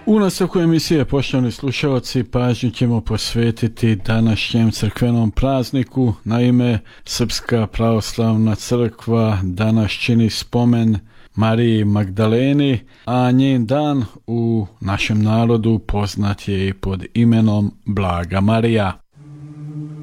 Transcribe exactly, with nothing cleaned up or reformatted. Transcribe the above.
U nastavku emisije, poštovani slušalci, pažnju ćemo posvetiti današnjem crkvenom prazniku. Naime, Srpska pravoslavna crkva danas čini spomen Mariji Magdaleni, a njen dan u našem narodu poznat je i pod imenom Blaga Marija.